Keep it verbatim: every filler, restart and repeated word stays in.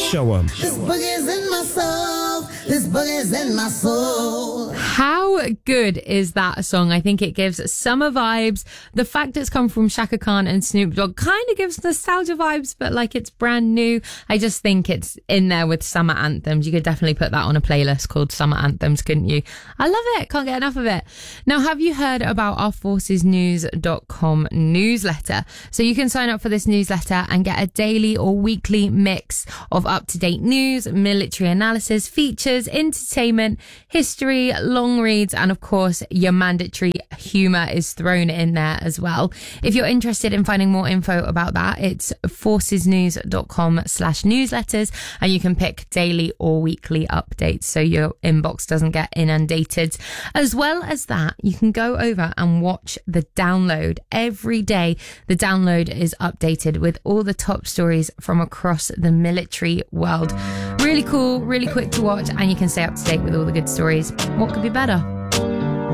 Show 'em. This boogie's in my soul. This boogie's in my soul. How good is that song? I think it gives summer vibes. The fact it's come from Shaka Khan and Snoop Dogg kind of gives nostalgia vibes, but like it's brand new. I just think it's in there with summer anthems. You could definitely put that on a playlist called Summer Anthems, couldn't you? I love it. Can't get enough of it. Now, have you heard about our forces news dot com newsletter? So you can sign up for this newsletter and get a daily or weekly mix of up-to-date news, military analysis, features, entertainment, history, long reads, and of course your mandatory humour is thrown in there as well. If you're interested in finding more info about that, it's forces news dot com slash newsletters, and you can pick daily or weekly updates so your inbox doesn't get inundated. As well as that, you can go over and watch the download every day. The download is updated with all the top stories from across the military world. Really cool, really quick to watch, and you can stay up to date with all the good stories. What could be better?